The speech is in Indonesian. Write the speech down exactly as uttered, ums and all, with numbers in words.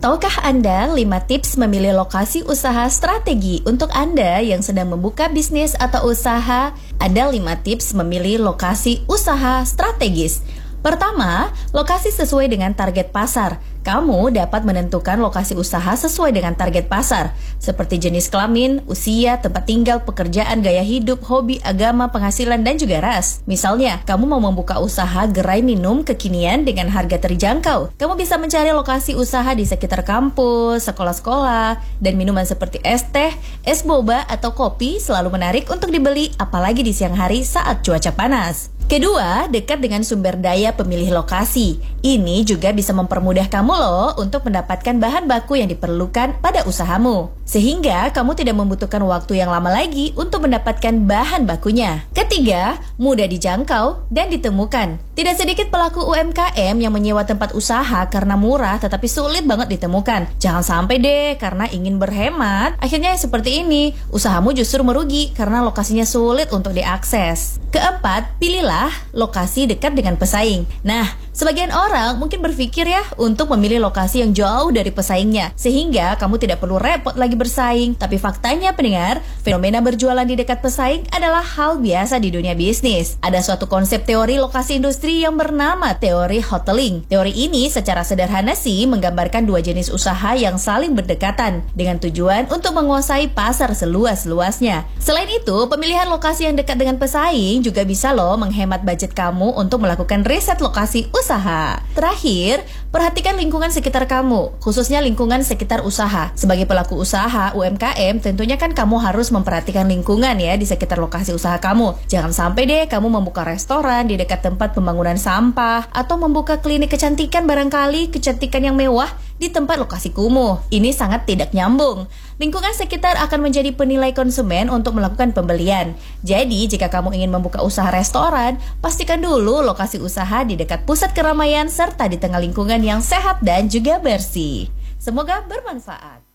Tahukah Anda lima tips memilih lokasi usaha strategi untuk Anda yang sedang membuka bisnis atau usaha? Ada lima tips memilih lokasi usaha strategis. Pertama, lokasi sesuai dengan target pasar. Kamu dapat menentukan lokasi usaha sesuai dengan target pasar, seperti jenis kelamin, usia, tempat tinggal, pekerjaan, gaya hidup, hobi, agama, penghasilan, dan juga ras. Misalnya, kamu mau membuka usaha gerai minum kekinian dengan harga terjangkau. Kamu bisa mencari lokasi usaha di sekitar kampus, sekolah-sekolah, dan minuman seperti es teh, es boba, atau kopi selalu menarik untuk dibeli, apalagi di siang hari saat cuaca panas. Kedua, dekat dengan sumber daya pemilih lokasi. Ini juga bisa mempermudah kamu loh untuk mendapatkan bahan baku yang diperlukan pada usahamu. Sehingga kamu tidak membutuhkan waktu yang lama lagi untuk mendapatkan bahan bakunya. Ketiga, mudah dijangkau dan ditemukan. Tidak sedikit pelaku U M K M yang menyewa tempat usaha karena murah tetapi sulit banget ditemukan. Jangan sampai deh karena ingin berhemat, akhirnya seperti ini. Usahamu justru merugi karena lokasinya sulit untuk diakses. Keempat, pilihlah lokasi dekat dengan pesaing. Nah, sebagian orang mungkin berpikir ya untuk memilih lokasi yang jauh dari pesaingnya, sehingga kamu tidak perlu repot lagi bersaing. Tapi faktanya pendengar, fenomena berjualan di dekat pesaing adalah hal biasa di dunia bisnis. Ada suatu konsep teori lokasi industri yang bernama teori hoteling. Teori ini secara sederhana sih menggambarkan dua jenis usaha yang saling berdekatan dengan tujuan untuk menguasai pasar seluas-luasnya. Selain itu, pemilihan lokasi yang dekat dengan pesaing juga bisa loh menghemat budget kamu untuk melakukan riset lokasi usaha. Terakhir, perhatikan lingkungan sekitar kamu, khususnya lingkungan sekitar usaha. Sebagai pelaku usaha U M K M, tentunya kan kamu harus memperhatikan lingkungan ya di sekitar lokasi usaha kamu. Jangan sampai deh kamu membuka restoran di dekat tempat pembangunan sampah atau membuka klinik kecantikan, barangkali kecantikan yang mewah di tempat lokasi kumuh. Ini sangat tidak nyambung. Lingkungan sekitar akan menjadi penilai konsumen untuk melakukan pembelian. Jadi, jika kamu ingin membuka usaha restoran, pastikan dulu lokasi usaha di dekat pusat keramaian serta di tengah lingkungan yang sehat dan juga bersih. Semoga bermanfaat.